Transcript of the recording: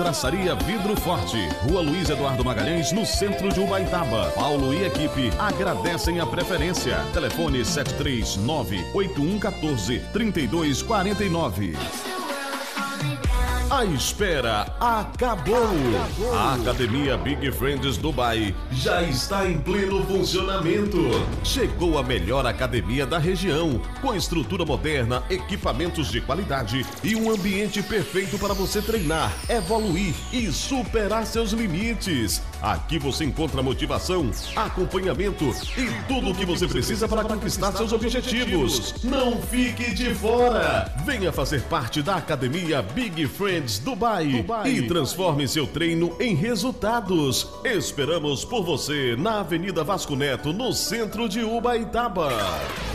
Vidraçaria Vidro Forte, Rua Luiz Eduardo Magalhães, no centro de Ubaitaba. Paulo e equipe agradecem a preferência. Telefone 739-8114-3249. A espera acabou. A Academia Big Friends Dubai já está em pleno funcionamento. Chegou a melhor academia da região, com estrutura moderna, equipamentos de qualidade e um ambiente perfeito para você treinar, evoluir e superar seus limites. Aqui você encontra motivação, acompanhamento e tudo o que você precisa para conquistar seus objetivos. Não fique de fora. Venha fazer parte da Academia Big Friends Dubai e transforme seu treino em resultados. Esperamos por você na Avenida Vasco Neto, no centro de Ubaitaba.